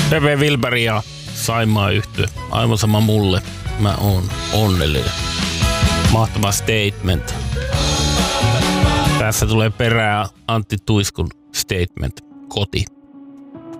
Pepe Wilberg ja Saimaa yhtye. Aivan sama mulle. Mä oon onnellinen. Mahtava statement. Tässä tulee perään Antti Tuiskun statement. Koti.